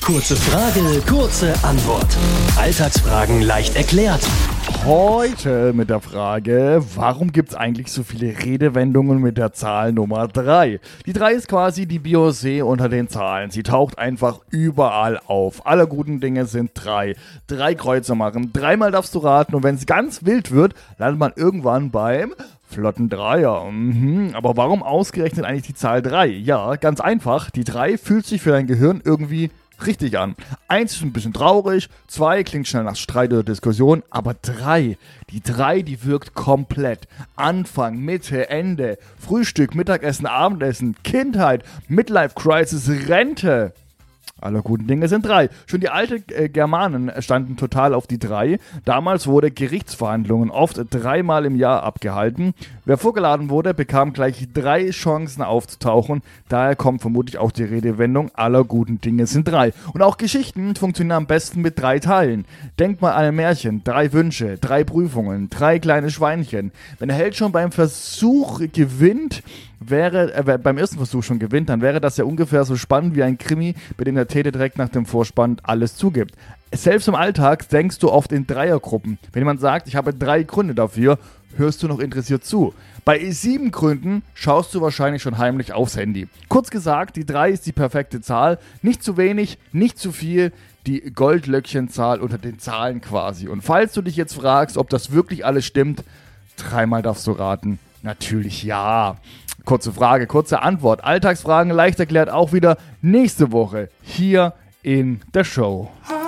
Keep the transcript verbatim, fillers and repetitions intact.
Kurze Frage, kurze Antwort. Alltagsfragen leicht erklärt. Heute mit der Frage, warum gibt es eigentlich so viele Redewendungen mit der Zahl Nummer drei? Die drei ist quasi die Beyoncé unter den Zahlen. Sie taucht einfach überall auf. Alle guten Dinge sind drei. Drei Kreuze machen, dreimal darfst du raten und wenn es ganz wild wird, landet man irgendwann beim flotten Dreier. Mhm. Aber warum ausgerechnet eigentlich die Zahl drei? Ja, ganz einfach. Die drei fühlt sich für dein Gehirn irgendwie richtig an. Eins ist ein bisschen traurig, zwei klingt schnell nach Streit oder Diskussion, aber drei, die drei, die wirkt komplett. Anfang, Mitte, Ende, Frühstück, Mittagessen, Abendessen, Kindheit, Midlife Crisis, Rente. Alle guten Dinge sind drei. Schon die alten äh, Germanen standen total auf die drei. Damals wurde Gerichtsverhandlungen oft dreimal im Jahr abgehalten. Wer vorgeladen wurde, bekam gleich drei Chancen aufzutauchen. Daher kommt vermutlich auch die Redewendung, aller guten Dinge sind drei. Und auch Geschichten funktionieren am besten mit drei Teilen. Denkt mal an ein Märchen, drei Wünsche, drei Prüfungen, drei kleine Schweinchen. Wenn der Held schon beim Versuch gewinnt, wäre, äh, beim ersten Versuch schon gewinnt, dann wäre das ja ungefähr so spannend wie ein Krimi, bei dem der Täter direkt nach dem Vorspann alles zugibt. Selbst im Alltag denkst du oft in Dreiergruppen. Wenn jemand sagt, ich habe drei Gründe dafür, hörst du noch interessiert zu. Bei sieben Gründen schaust du wahrscheinlich schon heimlich aufs Handy. Kurz gesagt, die drei ist die perfekte Zahl. Nicht zu wenig, nicht zu viel. Die Goldlöckchenzahl unter den Zahlen quasi. Und falls du dich jetzt fragst, ob das wirklich alles stimmt, dreimal darfst du raten. Natürlich ja. Kurze Frage, kurze Antwort. Alltagsfragen leicht erklärt auch wieder nächste Woche hier in der Show.